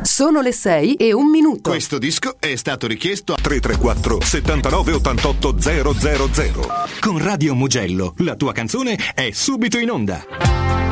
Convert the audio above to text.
Sono le 6:01. Questo disco è stato richiesto a 334 79 88 000. Con Radio Mugello la tua canzone è subito in onda.